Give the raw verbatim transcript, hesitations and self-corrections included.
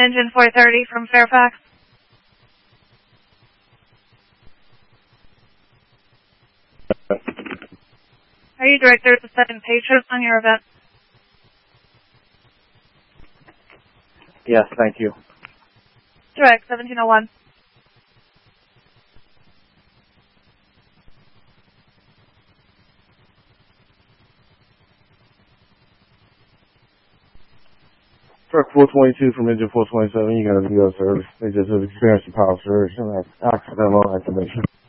Engine four thirty from Fairfax. Are you director of the second patron on your event? Yes, thank you. Direct, seventeen oh one. Truck four twenty-two from Engine four twenty-seven, you got a V O service. They just have experienced a power surge and that's accidental activation.